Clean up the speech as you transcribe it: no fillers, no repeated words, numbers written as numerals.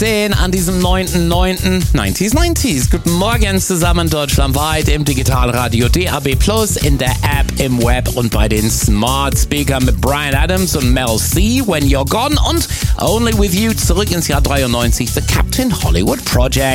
Den an diesem 9.9. 90s. Guten Morgen zusammen deutschlandweit im Digitalradio DAB+, in der App, im Web und bei den Smart Speakern mit Bryan Adams und Mel C, When You're Gone und Only With You zurück ins Jahr 93, The Captain Hollywood Project.